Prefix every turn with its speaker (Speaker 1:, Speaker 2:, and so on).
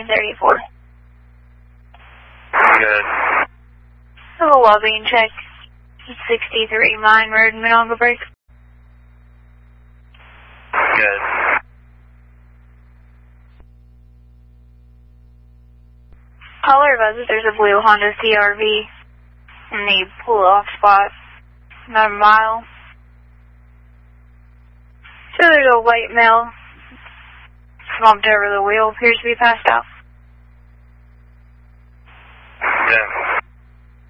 Speaker 1: 1034.
Speaker 2: Good.
Speaker 1: So a lobbying check. 63 Mine Road, Monongah Break.
Speaker 2: Good.
Speaker 1: Caller advises there's a blue Honda CRV in the pull-off spot, about a mile. So there's a white male slumped over the wheel, appears to be passed out.